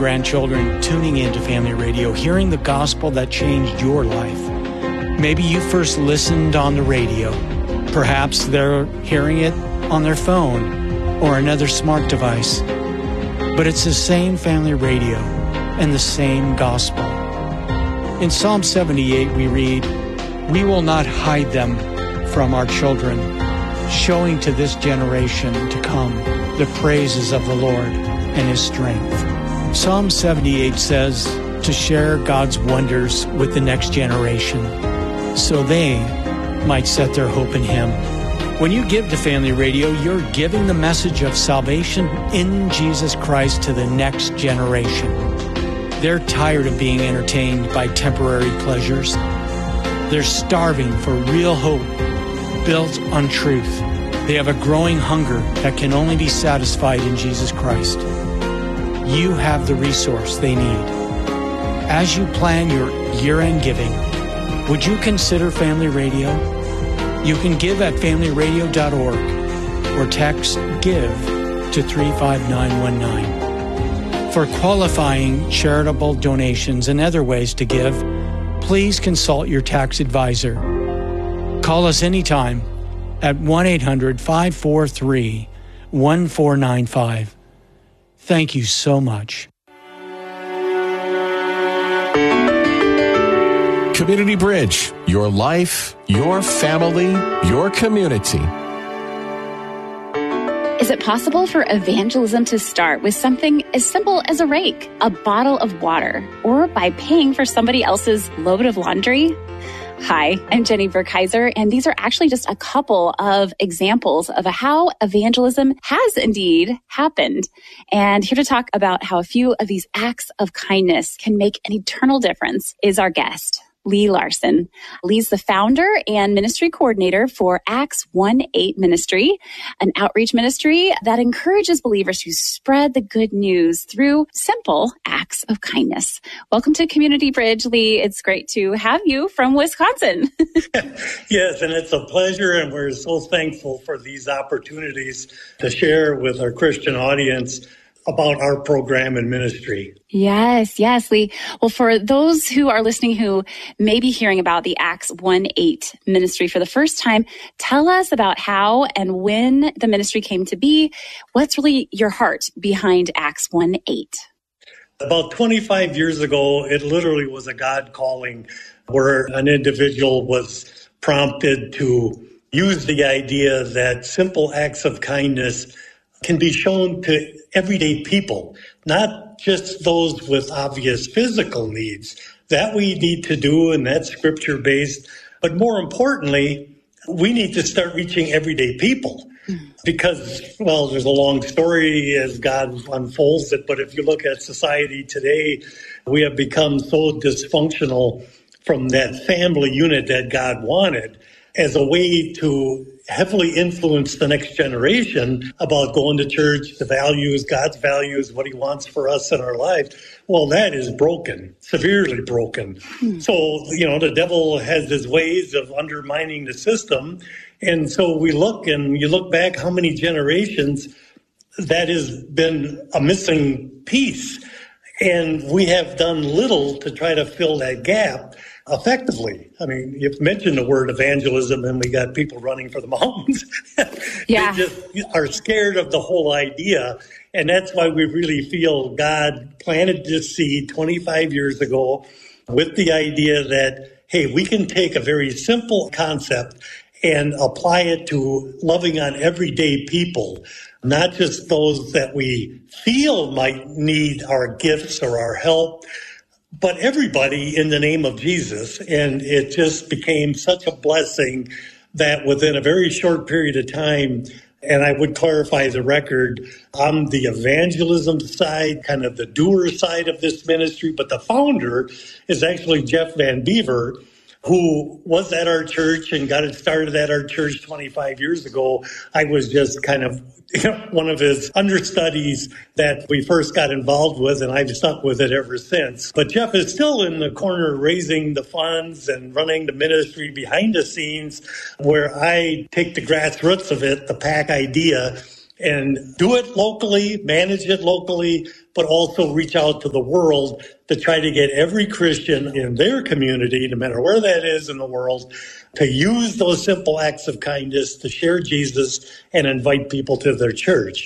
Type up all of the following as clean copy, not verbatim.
grandchildren tuning into Family Radio, hearing the gospel that changed your life. Maybe you first listened on the radio. Perhaps they're hearing it on their phone or another smart device. But it's the same Family Radio and the same gospel. In Psalm 78, we read, "We will not hide them from our children, showing to this generation to come the praises of the Lord and His strength." Psalm 78 says to share God's wonders with the next generation so they might set their hope in Him. When you give to Family Radio, you're giving the message of salvation in Jesus Christ to the next generation. They're tired of being entertained by temporary pleasures. They're starving for real hope built on truth. They have a growing hunger that can only be satisfied in Jesus Christ. You have the resource they need. As you plan your year-end giving, would you consider Family Radio? You can give at familyradio.org or text GIVE to 35919. For qualifying charitable donations and other ways to give, please consult your tax advisor. Call us anytime at 1-800-543-1495. Thank you so much. Community Bridge, your life, your family, your community. Is it possible for evangelism to start with something as simple as a rake, a bottle of water, or by paying for somebody else's load of laundry? Hi, I'm Jenny Burkheiser, and these are actually just a couple of examples of how evangelism has indeed happened. And here to talk about how a few of these acts of kindness can make an eternal difference is our guest, Lee Larson. Lee's the founder and ministry coordinator for Acts 1-8 Ministry, an outreach ministry that encourages believers to spread the good news through simple acts of kindness. Welcome to Community Bridge, Lee. It's great to have you from Wisconsin. Yes, and it's a pleasure, and we're so thankful for these opportunities to share with our Christian audience about our program and ministry. Yes, Lee. Well, for those who are listening who may be hearing about the Acts 1-8 ministry for the first time, tell us about how and when the ministry came to be. What's really your heart behind Acts 1-8? About 25 years ago, it literally was a God calling where an individual was prompted to use the idea that simple acts of kindness can be shown to everyday people, not just those with obvious physical needs. That we need to do, and that's scripture-based. But more importantly, we need to start reaching everyday people. Because, well, there's a long story as God unfolds it, but if you look at society today, we have become so dysfunctional from that family unit that God wanted as a way to heavily influence the next generation about going to church, the values, God's values, what He wants for us in our life. Well, that is broken, severely broken. So, the devil has his ways of undermining the system. And so we look, and you look back how many generations that has been a missing piece. And we have done little to try to fill that gap effectively. I mean, you've mentioned the word evangelism, and we got people running for the mountains. Yeah. They just are scared of the whole idea. And that's why we really feel God planted this seed 25 years ago with the idea that, hey, we can take a very simple concept and apply it to loving on everyday people, not just those that we feel might need our gifts or our help, but everybody in the name of Jesus. And it just became such a blessing that within a very short period of time, and I would clarify the record, I'm the evangelism side, kind of the doer side of this ministry, but the founder is actually Jeff Van Beaver, who was at our church and got it started at our church 25 years ago. I was just kind of one of his understudies that we first got involved with, and I've stuck with it ever since. But Jeff is still in the corner raising the funds and running the ministry behind the scenes, where I take the grassroots of it, the PAC idea, and do it locally, manage it locally, but also reach out to the world to try to get every Christian in their community, no matter where that is in the world, to use those simple acts of kindness to share Jesus and invite people to their church.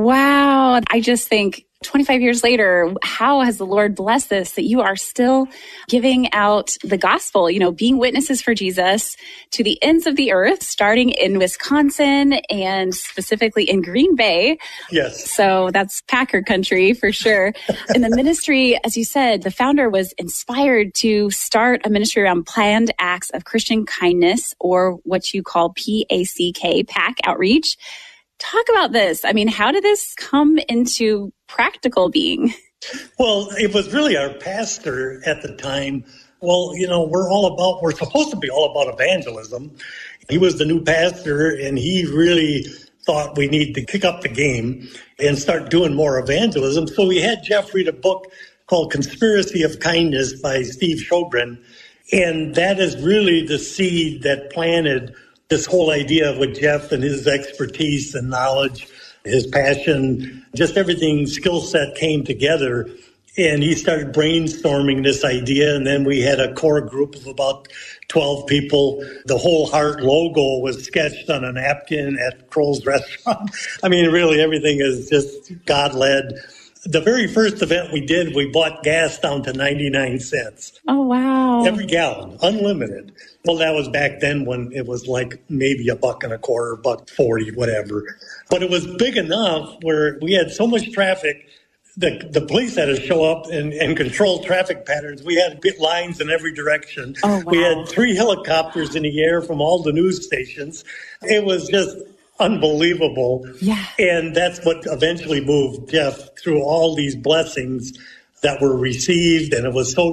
Wow. I just think 25 years later, how has the Lord blessed this, that you are still giving out the gospel, being witnesses for Jesus to the ends of the earth, starting in Wisconsin and specifically in Green Bay. Yes. So that's Packer country for sure. And the ministry, as you said, the founder was inspired to start a ministry around planned acts of Christian kindness, or what you call PACK, PAC outreach. Talk about this. I mean, how did this come into practical being? Well, it was really our pastor at the time. Well, we're supposed to be all about evangelism. He was the new pastor, and he really thought we need to kick up the game and start doing more evangelism. So we had Jeff read a book called Conspiracy of Kindness by Steve Sjogren. And that is really the seed that planted this whole idea with Jeff and his expertise and knowledge, his passion, just everything, skill set came together. And he started brainstorming this idea. And then we had a core group of about 12 people. The Whole Heart logo was sketched on a napkin at Kroll's restaurant. I mean, really, everything is just God-led. The very first event we did, we bought gas down to 99 cents. Oh, wow. Every gallon, unlimited. Well, that was back then when it was like maybe $1.25, $1.40, whatever. But it was big enough where we had so much traffic that the police had to show up and control traffic patterns. We had pit lines in every direction. Oh, wow. We had 3 helicopters in the air from all the news stations. It was just unbelievable. Yeah. And that's what eventually moved Jeff through all these blessings that were received. And it was so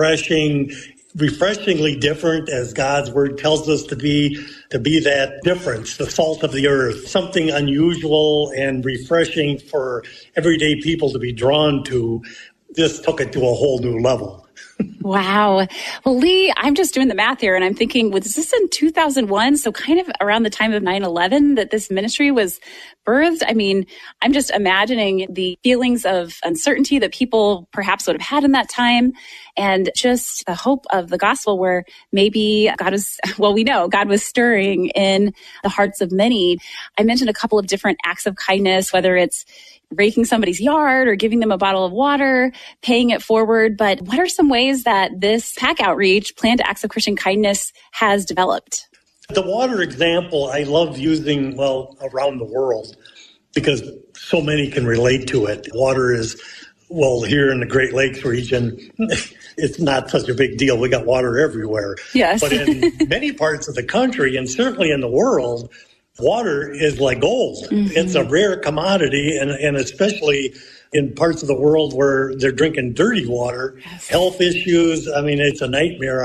refreshingly different, as God's word tells us to be that difference, the salt of the earth, something unusual and refreshing for everyday people to be drawn to. This took it to a whole new level. Wow. Well, Lee, I'm just doing the math here and I'm thinking, was this in 2001? So kind of around the time of 9/11 that this ministry was birthed? I mean, I'm just imagining the feelings of uncertainty that people perhaps would have had in that time, and just the hope of the gospel where maybe we know God was stirring in the hearts of many. I mentioned a couple of different acts of kindness, whether it's raking somebody's yard or giving them a bottle of water, paying it forward. But what are some ways that this PAC outreach, Planned Acts of Christian Kindness, has developed? The water example I love using, around the world, because so many can relate to it. Water is, here in the Great Lakes region, it's not such a big deal. We got water everywhere. Yes. But in many parts of the country, and certainly in the world, water is like gold. Mm-hmm. It's a rare commodity, and especially in parts of the world where they're drinking dirty water, yes. Health issues. I mean, it's a nightmare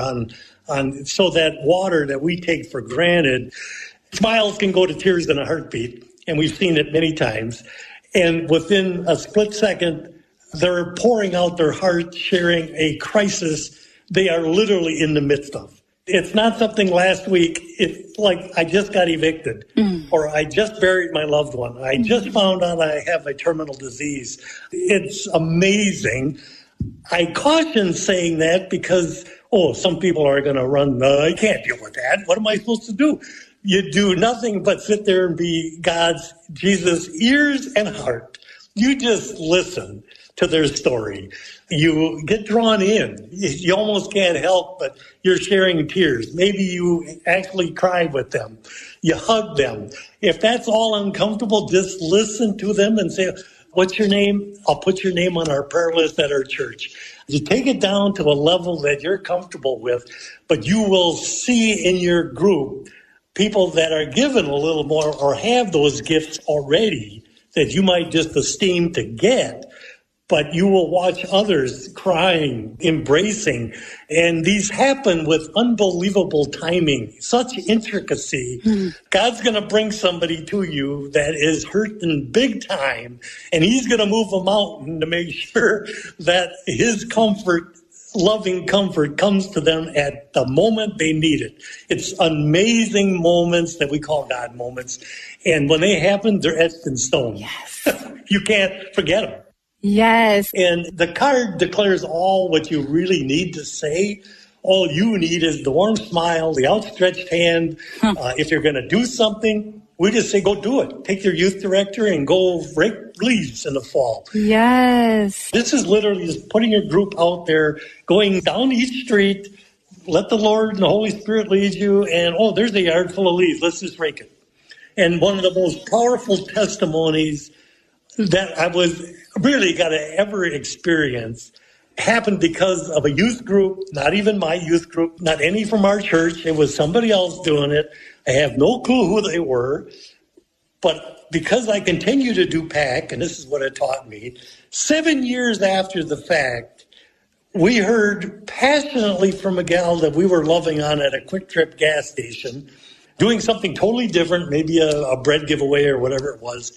so that water that we take for granted, smiles can go to tears in a heartbeat, and we've seen it many times. And within a split second, they're pouring out their heart, sharing a crisis they are literally in the midst of. It's not something last week. It's like, I just got evicted, or I just buried my loved one. I just found out I have a terminal disease. It's amazing. I caution saying that because, some people are going to run, I can't deal with that. What am I supposed to do? You do nothing but sit there and be Jesus' ears and heart. You just listen to their story. You get drawn in. You almost can't help, but you're sharing tears. Maybe you actually cried with them. You hug them. If that's all uncomfortable, just listen to them and say, what's your name? I'll put your name on our prayer list at our church. You take it down to a level that you're comfortable with, but you will see in your group people that are given a little more or have those gifts already that you might just esteem to get. But you will watch others crying, embracing, and these happen with unbelievable timing, such intricacy. God's going to bring somebody to you that is hurting big time, and he's going to move a mountain to make sure that his comfort loving comfort comes to them at the moment they need it. It's amazing moments that we call God moments. And when they happen, they're etched in stone. Yes. You can't forget them. Yes. And the card declares all what you really need to say. All you need is the warm smile, the outstretched hand. If you're going to do something, we just say, go do it. Take your youth director and go rake leaves in the fall. Yes. This is literally just putting your group out there, going down each street, let the Lord and the Holy Spirit lead you, and, oh, there's a yard full of leaves. Let's just rake it. And one of the most powerful testimonies that I was really got to ever experience happened because of a youth group, not even my youth group, not any from our church. It was somebody else doing it. I have no clue who they were. But because I continue to do PAC, and this is what it taught me, 7 years after the fact, we heard passionately from a gal that we were loving on at a Quick Trip gas station, doing something totally different, maybe a bread giveaway or whatever it was.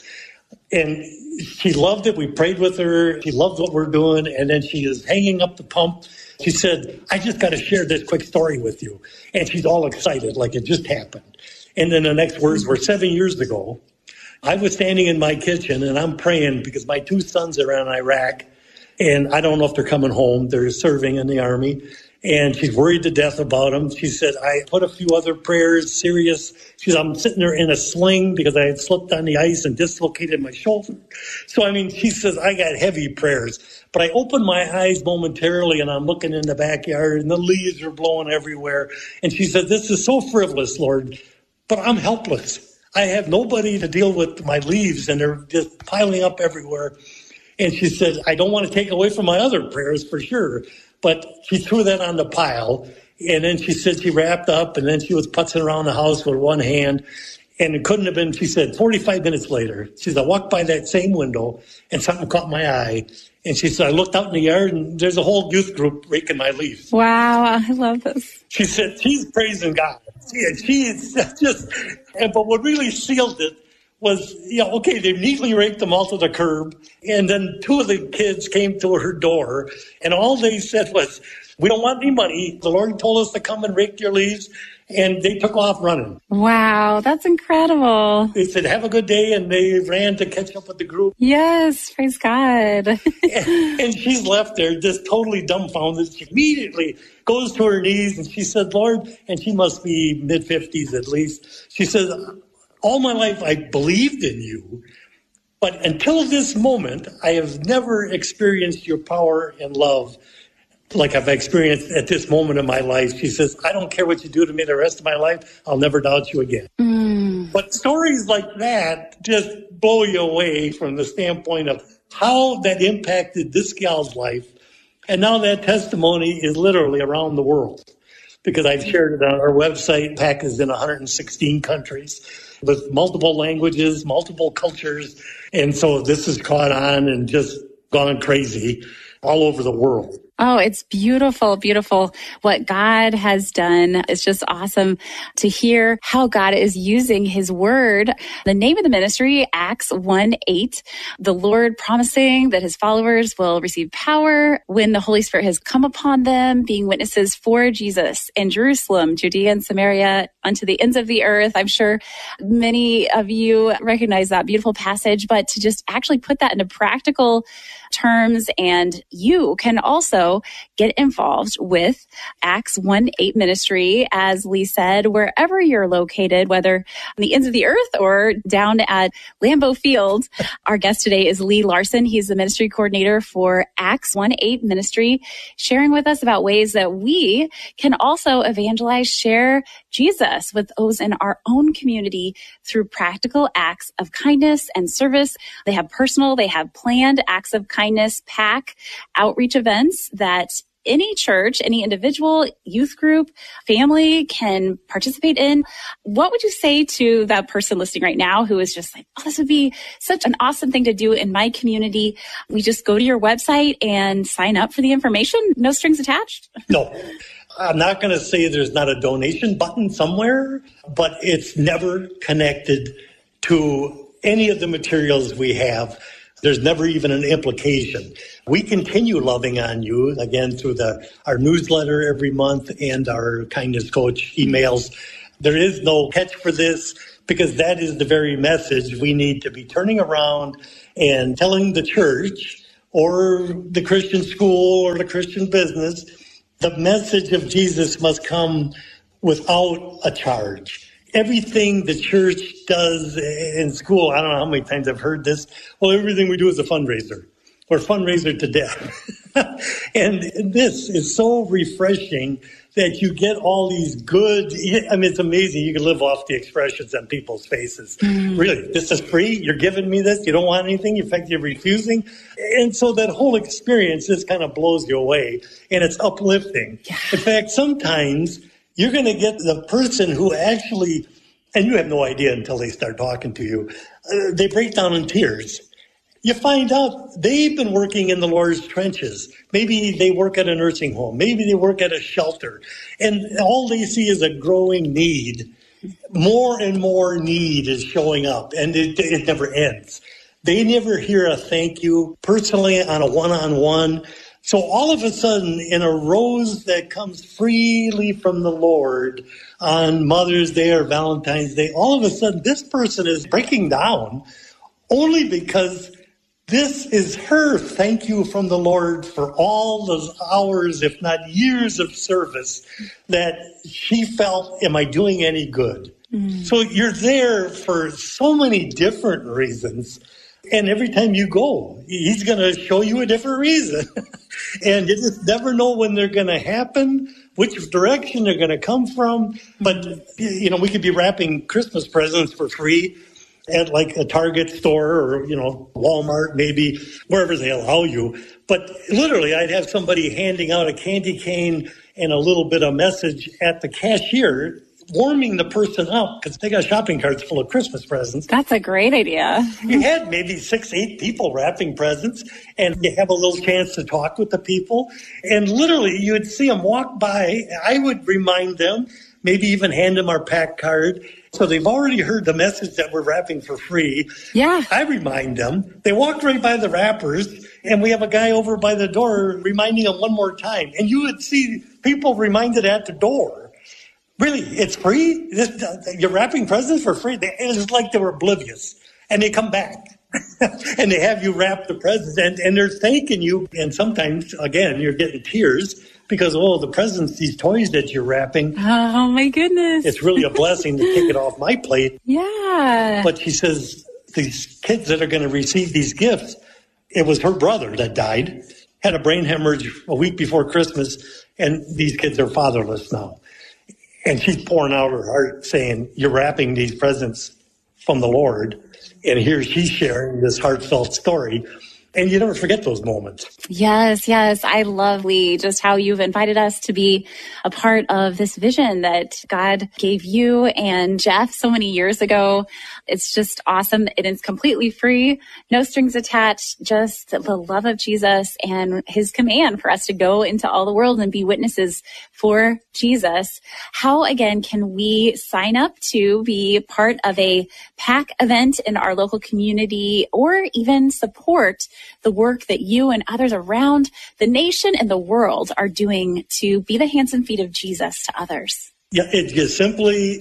And she loved it. We prayed with her. She loved what we're doing. And then she is hanging up the pump. She said, I just got to share this quick story with you. And she's all excited, like it just happened. And then the next words were 7 years ago. I was standing in my kitchen and I'm praying because my two sons are in Iraq. And I don't know if they're coming home. They're serving in the Army. And she's worried to death about them. She said, I put a few other prayers, serious. She said, I'm sitting there in a sling because I had slipped on the ice and dislocated my shoulder. So, she says, I got heavy prayers. But I opened my eyes momentarily and I'm looking in the backyard and the leaves are blowing everywhere. And she said, this is so frivolous, Lord, but I'm helpless. I have nobody to deal with my leaves and they're just piling up everywhere. And she said, I don't want to take away from my other prayers for sure. But she threw that on the pile. And then she said she wrapped up and then she was putzing around the house with one hand. And it couldn't have been, she said, 45 minutes later. She said, I walked by that same window and something caught my eye. And she said, I looked out in the yard and there's a whole youth group raking my leaves. Wow, I love this. She said, she's praising God. She's just, but what really sealed it was, okay, they neatly raked them all to the curb. And then two of the kids came to her door and all they said was, we don't want any money. The Lord told us to come and rake your leaves. And they took off running. Wow, that's incredible. They said, have a good day. And they ran to catch up with the group. Yes, praise God. and she's left there just totally dumbfounded. She immediately goes to her knees and she said, Lord, and she must be mid-50s at least. She says, all my life I believed in you, but until this moment, I have never experienced your power and love like I've experienced at this moment in my life. She says, I don't care what you do to me the rest of my life. I'll never doubt you again. But stories like that just blow you away from the standpoint of how that impacted this gal's life. And now that testimony is literally around the world because I've shared it on our website. PAC is in 116 countries with multiple languages, multiple cultures. And so this has caught on and just gone crazy all over the world. Oh, it's beautiful, beautiful. What God has done is just awesome to hear how God is using his word. The name of the ministry, Acts 1:8, the Lord promising that his followers will receive power when the Holy Spirit has come upon them, being witnesses for Jesus in Jerusalem, Judea and Samaria, unto the ends of the earth. I'm sure many of you recognize that beautiful passage, but to just actually put that into practical terms, and you can also get involved with Acts 1:8 ministry, as Lee said, wherever you're located, whether on the ends of the earth or down at Lambeau Field. Our guest today is Lee Larson. He's the ministry coordinator for Acts 1:8 ministry, sharing with us about ways that we can also evangelize, share Jesus with those in our own community through practical acts of kindness and service. They have personal, they have planned acts of kindness, PAC, outreach events that any church, any individual, youth group, family can participate in. What would you say to that person listening right now who is just like, oh, this would be such an awesome thing to do in my community? We just go to your website and sign up for the information. No strings attached? No. I'm not going to say there's not a donation button somewhere, but it's never connected to any of the materials we have. There's never even an implication. We continue loving on you, again, through our newsletter every month and our Kindness Coach emails. There is no catch for this, because that is the very message we need to be turning around and telling the church or the Christian school or the Christian business. The message of Jesus must come without a charge. Everything the church does in school, I don't know how many times I've heard this, well, everything we do is a fundraiser. We're a fundraiser to death. And this is so refreshing that you get all these good, I mean, it's amazing. You can live off the expressions on people's faces. Really, this is free? You're giving me this? You don't want anything? In fact, you're refusing? And so that whole experience just kind of blows you away, and it's uplifting. Yeah. In fact, sometimes you're going to get the person who actually, and you have no idea until they start talking to you, they break down in tears. You find out they've been working in the Lord's trenches. Maybe they work at a nursing home. Maybe they work at a shelter. And all they see is a growing need. More and more need is showing up, and it never ends. They never hear a thank you personally on a one-on-one. So all of a sudden, in a rose that comes freely from the Lord on Mother's Day or Valentine's Day, all of a sudden this person is breaking down only because this is her thank you from the Lord for all those hours, if not years of service that she felt, am I doing any good? So you're there for so many different reasons. And every time you go, he's going to show you a different reason. And you just never know when they're going to happen, which direction they're going to come from. But, you know, we could be wrapping Christmas presents for free at like a Target store or, you know, Walmart, maybe wherever they allow you. But literally, I'd have somebody handing out a candy cane and a little bit of message at the cashier, warming the person up because they got shopping carts full of Christmas presents. That's a great idea. You had maybe 6-8 people wrapping presents, and you have a little chance to talk with the people. And literally, you would see them walk by. I would remind them, maybe even hand them our pack card. So they've already heard the message that we're wrapping for free. Yeah. I remind them. They walk right by the wrappers, and we have a guy over by the door reminding them one more time. And you would see people reminded at the door. Really, it's free? You're wrapping presents for free? It's like they were oblivious. And they come back. And they have you wrap the presents. And they're thanking you. And sometimes, again, you're getting tears because, oh, the presents, these toys that you're wrapping. Oh, my goodness. It's really a blessing to take it off my plate. Yeah. But she says, these kids that are going to receive these gifts, it was her brother that died, had a brain hemorrhage a week before Christmas, and these kids are fatherless now. And she's pouring out her heart saying, you're wrapping these presents from the Lord. And here she's sharing this heartfelt story. And you never forget those moments. Yes, yes. I love, Lee, just how you've invited us to be a part of this vision that God gave you and Jeff so many years ago. It's just awesome. It is completely free, no strings attached, just the love of Jesus and his command for us to go into all the world and be witnesses for Jesus. How, again, can we sign up to be part of a PAC event in our local community or even support the work that you and others around the nation and the world are doing to be the hands and feet of Jesus to others? Yeah, it's just simply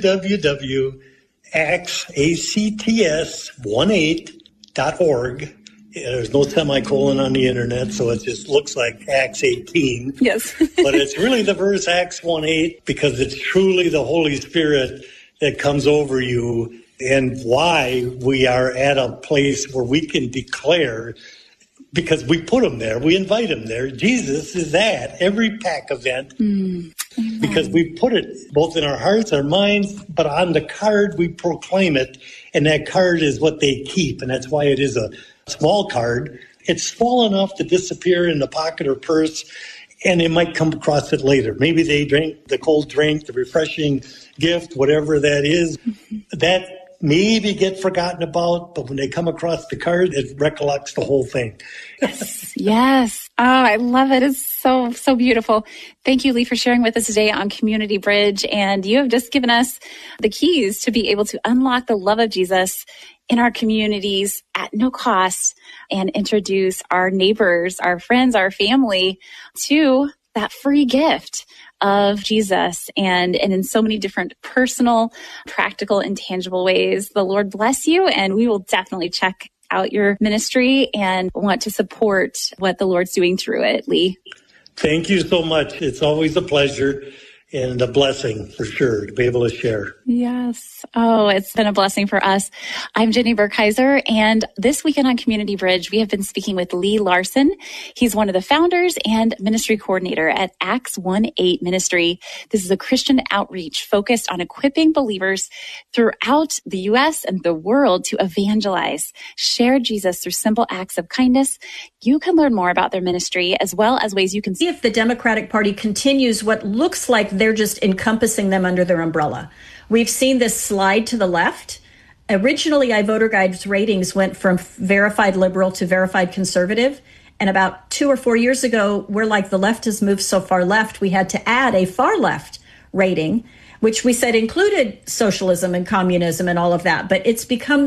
www.acts18.org. There's no semicolon on the internet, so it just looks like Acts 18. Yes. But it's really the verse Acts 1:8 because it's truly the Holy Spirit that comes over you and why we are at a place where we can declare, because we put him there, we invite him there. Jesus is at every PAC event because we put it both in our hearts, our minds, but on the card we proclaim it, and that card is what they keep, and that's why it is a small card. It's small enough to disappear in the pocket or purse, and they might come across it later. Maybe they drink the cold drink, the refreshing gift, whatever that is. That maybe get forgotten about, but when they come across the card, it recollects the whole thing. Yes. Oh, I love it. It's so, so beautiful. Thank you, Lee, for sharing with us today on Community Bridge. And you have just given us the keys to be able to unlock the love of Jesus in our communities at no cost and introduce our neighbors, our friends, our family to that free gift of Jesus and in so many different personal, practical, and tangible ways. The Lord bless you, and we will definitely check out your ministry and want to support what the Lord's doing through it, Lee. Thank you so much. It's always a pleasure and a blessing for sure to be able to share. Yes. Oh, it's been a blessing for us. I'm Jenny Burkheiser, and this weekend on Community Bridge, we have been speaking with Lee Larson. He's one of the founders and ministry coordinator at Acts 1-8 Ministry. This is a Christian outreach focused on equipping believers throughout the U.S. and the world to evangelize, share Jesus through simple acts of kindness. You can learn more about their ministry as well as ways you can see if the Democratic Party continues what looks like they're just encompassing them under their umbrella. We've seen this slide to the left. Originally, iVoterGuide's ratings went from verified liberal to verified conservative. And about 2 or 4 years ago, we're like the left has moved so far left, we had to add a far left rating, which we said included socialism and communism and all of that. But it's become